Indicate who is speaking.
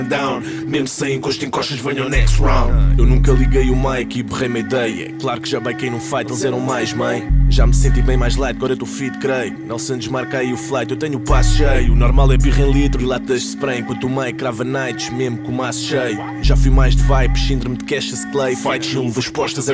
Speaker 1: down. Mesmo sem encosto em costas, venho ao next round. Eu nunca liguei o mic e berrei uma ideia. Claro que já baquei num fight, eles eram mais, mãe. Já me senti bem mais light, agora estou fit, creio. Nelson desmarca aí o flight, eu tenho o passo cheio. O normal é birra em litro e latas de spray. Enquanto o mic crava nights, mesmo com o maço cheio. Já fui mais de vibes, síndrome de Cassius Clay. Fight chill, luvas postas,